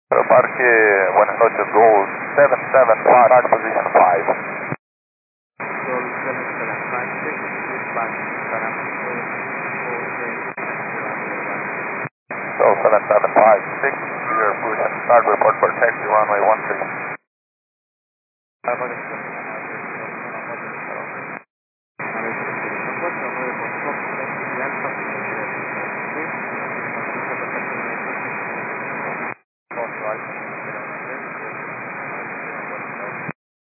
Parque, buenas noches, Gold 775, start position 5. Gold 7756, dispatch, parameter 4 So 7756, we are pushing start report for taxi runway 13.